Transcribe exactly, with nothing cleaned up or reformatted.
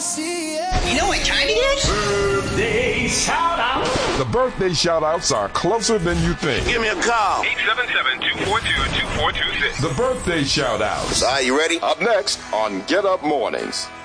You know what time it is? Birthday shout out. The birthday shout outs are closer than you think. Give me a call. eight seven seven, two four two, two four two six. The birthday shout outs. All right, you ready? Up next on Get Up Mornings.